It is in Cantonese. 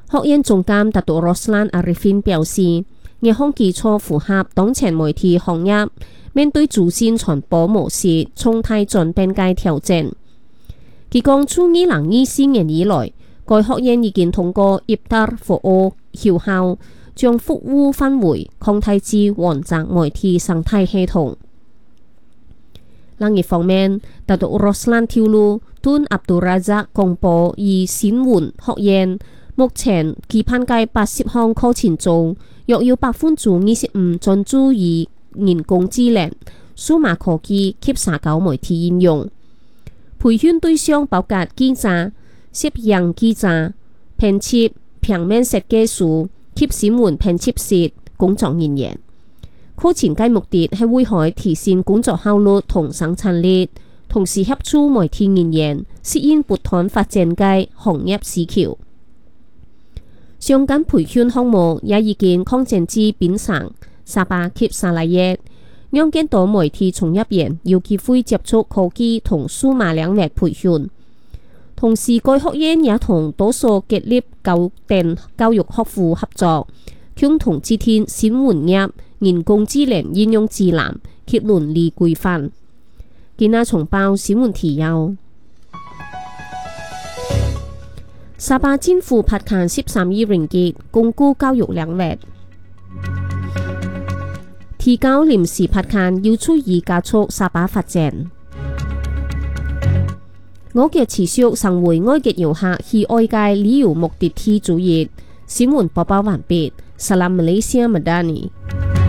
學院總監拿督羅斯蘭阿里芬表示，熱空基礎符合當前媒體行業面對主線傳播模式重大轉變嘅調整。佢講，自2024年以來，該學院已經通過業達服務效效，將服務範圍擴大至完整媒體生態系統。另一方面，拿督羅斯蘭透露，敦阿卜杜拉扎公佈以新聞學院目前期盼嘅80項課程中，約有25%專注於人工智能、數碼科技及社交媒體應用。培訓對象包括記者、攝影記者、編輯、平面設計師及新聞編輯室工作人員。課程嘅目的係為可提升工作效率同生產力，同時協助媒體人員適應不斷發展嘅行業需求。相關培訓項目也已經擴展至檳城、沙巴及沙拉越，讓更多媒體從業員有機會接觸科技同數碼領域培訓。同時，該學院也同多所國立高等教育學府合作，共同制定新聞業人工智能應用指南及倫理規範。今日重報新聞提要：沙巴政府撥款13億ringgit鞏固教育領域，提高臨時撥款要促以加速沙巴發展。我嘅持續成為外籍遊客去外界旅遊目的地之一。新聞播報完畢。Salam Malaysia Madani。